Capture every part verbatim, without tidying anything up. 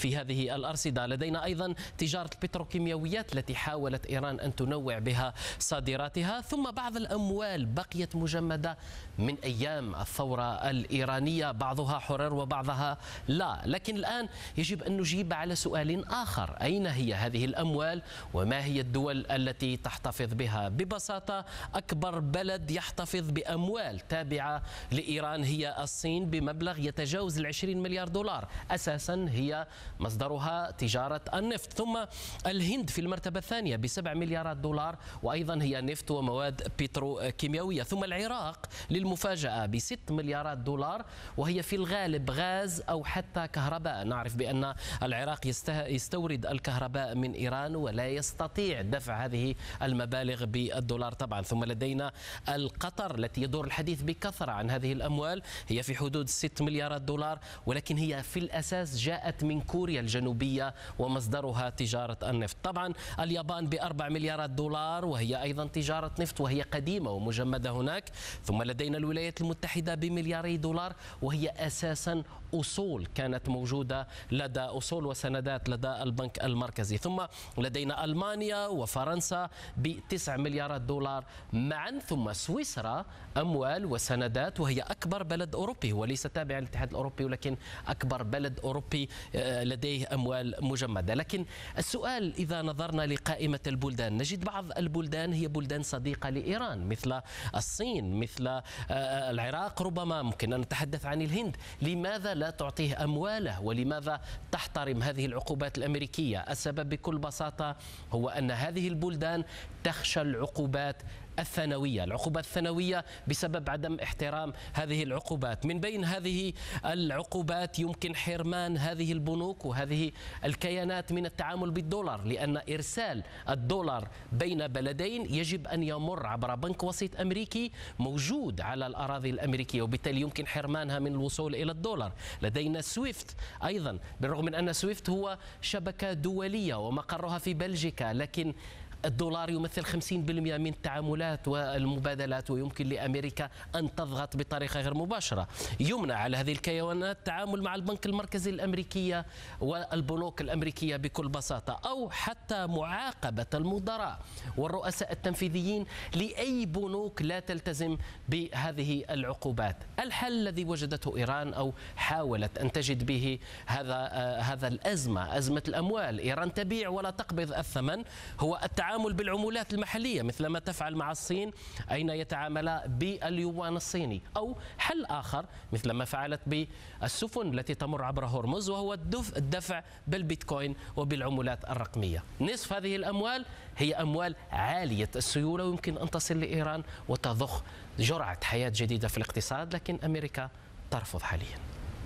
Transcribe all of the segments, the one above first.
في هذه الأرصدة. لدينا أيضا تجارة البتروكيماويات التي حاولت إيران أن تنوع بها صادراتها، ثم بعض الأموال بقيت مجمدة من أيام الثورة الإيرانية، بعضها حرر وبعضها لا. لكن الآن يجب أن نجيب على سؤال آخر: أين هي هذه الأموال وما هي الدول التي تحتفظ بها؟ ببساطة أكبر بلد يحتفظ بأموال تابعة لإيران هي الصين بمبلغ يتجاوز العشرين مليار دولار، أساسا هي مصدرها تجارة النفط. ثم الهند في المرتبة الثانية بسبع مليارات دولار، وأيضا هي نفط ومواد بتروكيماوية. ثم العراق للمفاجأة بست مليارات دولار، وهي في الغالب غاز أو حتى كهرباء. نعرف بأن العراق يستورد الكهرباء من إيران ولا يستطيع دفع هذه المبالغ بالدولار طبعا. ثم لدينا القطر التي يدور الحديث بكثرة عن هذه الأموال، هي في حدود ست مليارات دولار، ولكن هي في الأساس جاءت من كوريا الجنوبية ومصدرها تجارة النفط. طبعا اليابان بأربع مليارات دولار، وهي أيضا تجارة نفط وهي قديمة ومجمدة هناك. ثم لدينا الولايات المتحدة بملياري دولار، وهي أساسا أصول كانت موجودة لدى أصول وسندات لدى البنك المركزي. ثم لدينا ألمانيا وفرنسا بتسع مليارات دولار معا. ثم سويسرا أموال وسندات، وهي أكبر بلد أوروبي، وليس تابع للاتحاد الأوروبي ولكن أكبر بلد أوروبي لديه أموال مجمدة. لكن السؤال إذا نظرنا لقائمة البلدان نجد بعض البلدان هي بلدان صديقة لإيران مثل الصين، مثل العراق، ربما ممكن أن نتحدث عن الهند. لماذا لا تعطيه أمواله ولماذا تحترم هذه العقوبات الأمريكية؟ السبب بكل بساطة هو أن هذه البلدان تخشى العقوبات الثانوية العقوبات الثانوية بسبب عدم احترام هذه العقوبات. من بين هذه العقوبات يمكن حرمان هذه البنوك وهذه الكيانات من التعامل بالدولار، لأن إرسال الدولار بين بلدين يجب أن يمر عبر بنك وسيط أمريكي موجود على الأراضي الأمريكية، وبالتالي يمكن حرمانها من الوصول إلى الدولار. لدينا سويفت أيضا، بالرغم من أن سويفت هو شبكة دولية ومقرها في بلجيكا، لكن الدولار يمثل خمسين بالمئة من التعاملات والمبادلات، ويمكن لأمريكا أن تضغط بطريقة غير مباشرة. يمنع على هذه الكيانات التعامل مع البنك المركزي الأمريكية والبنوك الأمريكية بكل بساطة، أو حتى معاقبة المدراء والرؤساء التنفيذيين لأي بنوك لا تلتزم بهذه العقوبات. الحل الذي وجدته إيران أو حاولت أن تجد به هذا هذا الأزمة، أزمة الأموال، إيران تبيع ولا تقبض الثمن، هو التعامل بالعملات المحلية مثل ما تفعل مع الصين أين يتعامل باليوان الصيني، أو حل آخر مثل ما فعلت بالسفن التي تمر عبر هرمز وهو الدفع بالبيتكوين وبالعملات الرقمية. نصف هذه الأموال هي أموال عالية السيولة ويمكن أن تصل لإيران وتضخ جرعة حياة جديدة في الاقتصاد، لكن أمريكا ترفض حاليا.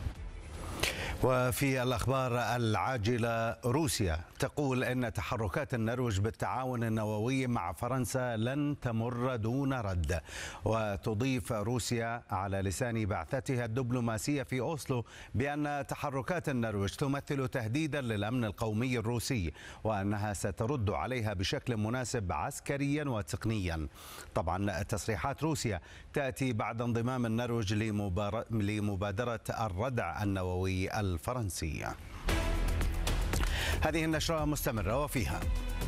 وفي الأخبار العاجلة، روسيا تقول أن تحركات النرويج بالتعاون النووي مع فرنسا لن تمر دون رد. وتضيف روسيا على لسان بعثتها الدبلوماسية في أوسلو بأن تحركات النرويج تمثل تهديدا للأمن القومي الروسي، وأنها سترد عليها بشكل مناسب عسكريا وتقنيا. طبعا تصريحات روسيا تأتي بعد انضمام النرويج لمبادرة الردع النووي الفرنسية. هذه النشرة مستمرة وفيها: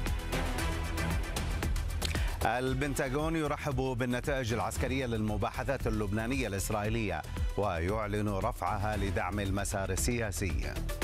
البنتاغون يرحب بالنتائج العسكرية للمباحثات اللبنانية الإسرائيلية ويعلن رفعها لدعم المسار السياسي.